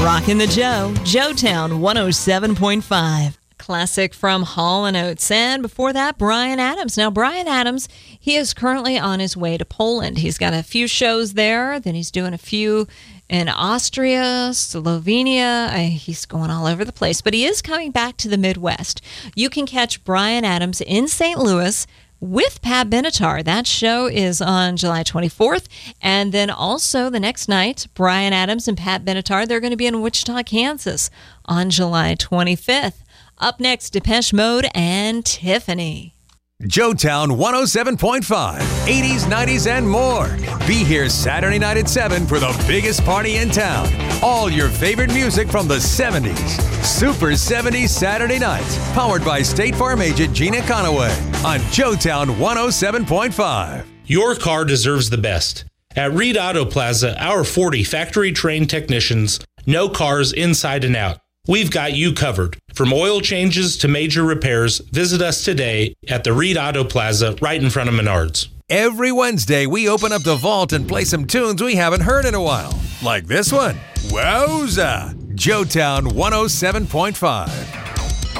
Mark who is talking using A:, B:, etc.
A: Rockin' the Joe, Joetown 107.5. Classic from Hall & Oates. And before that, Bryan Adams. Now, Bryan Adams, he is currently on his way to Poland. He's got a few shows there. Then he's doing a few in Austria, Slovenia. He's going all over the place. But he is coming back to the Midwest. You can catch Bryan Adams in St. Louis with Pat Benatar. That show is on July 24th. And then also the next night, Bryan Adams and Pat Benatar, they're going to be in Wichita, Kansas on July 25th. Up next, Depeche Mode and Tiffany.
B: Joetown 107.5, 80s, 90s, and more. Be here Saturday night at 7 for the biggest party in town. All your favorite music from the 70s. Super 70s Saturday nights. Powered by State Farm agent Gina Conaway on Joetown 107.5.
C: Your car deserves the best. At Reed Auto Plaza, our 40 factory-trained technicians know cars inside and out. We've got you covered. From oil changes to major repairs, visit us today at the Reed Auto Plaza right in front of Menards.
B: Every Wednesday, we open up the vault and play some tunes we haven't heard in a while. Like this one. Wowza! Joetown 107.5.